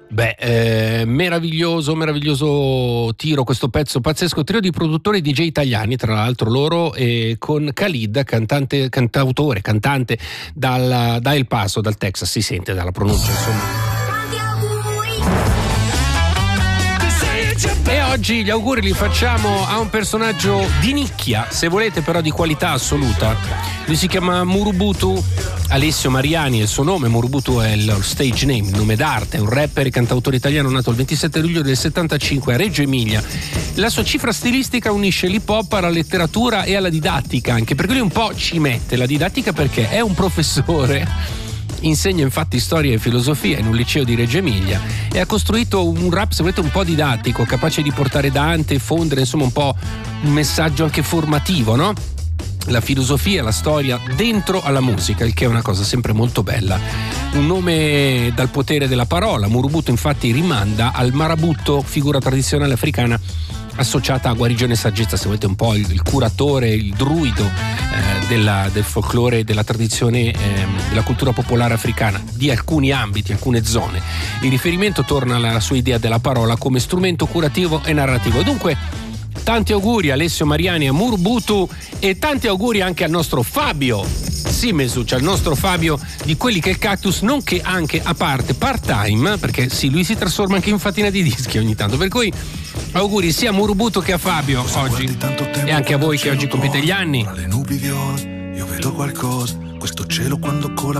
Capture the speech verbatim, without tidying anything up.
Beh, eh, meraviglioso, meraviglioso tiro, questo pezzo pazzesco, trio di produttori D J italiani, tra l'altro loro, eh, con Khalid, cantante, cantautore, cantante dal, da El Paso, dal Texas, si sente dalla pronuncia, insomma. E oggi gli auguri li facciamo a un personaggio di nicchia, se volete, però di qualità assoluta. Lui si chiama Murubutu Alessio Mariani, è il suo nome. Murubutu è il stage name, il nome d'arte, è un rapper e cantautore italiano nato il ventisette luglio del settantacinque a Reggio Emilia. La sua cifra stilistica unisce l'hip hop alla letteratura e alla didattica, anche perché lui un po' ci mette la didattica perché è un professore. Insegna infatti storia e filosofia in un liceo di Reggio Emilia e ha costruito un rap, se volete, un po' didattico, capace di portare Dante e fondere insomma un po' un messaggio anche formativo, no? La filosofia e la storia dentro alla musica, il che è una cosa sempre molto bella. Un nome dal potere della parola. Murubutu infatti rimanda al marabutto, figura tradizionale africana associata a guarigione e saggezza, se volete un po' il, il curatore, il druido eh, della, del folklore, della tradizione, eh, della cultura popolare africana, di alcuni ambiti, alcune zone. Il riferimento torna alla sua idea della parola come strumento curativo e narrativo. Dunque, tanti auguri a Alessio Mariani, a Murubutu, e tanti auguri anche al nostro Fabio Simesu, cioè il nostro Fabio di Quelli che il Cactus, nonché anche a parte part-time, perché sì, lui si trasforma anche in fatina di dischi ogni tanto, per cui auguri sia a Murubutu che a Fabio oggi, e anche a voi che oggi compite gli anni. Tra le nubi viola io vedo qualcosa, questo cielo quando cola